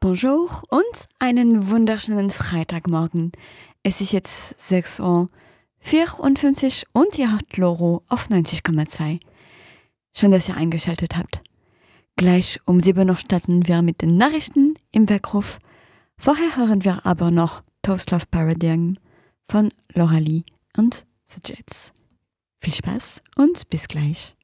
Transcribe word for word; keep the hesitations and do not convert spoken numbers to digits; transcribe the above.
Bonjour und einen wunderschönen Freitagmorgen. Es ist jetzt sechs Uhr vierundfünfzig und ihr habt Loro auf neunzig Komma zwei. Schön, dass ihr eingeschaltet habt. Gleich um sieben Uhr starten wir mit den Nachrichten im Weckruf. Vorher hören wir aber noch Toast Love Paradigm von Laura Lee und The Jets. Viel Spaß und bis gleich.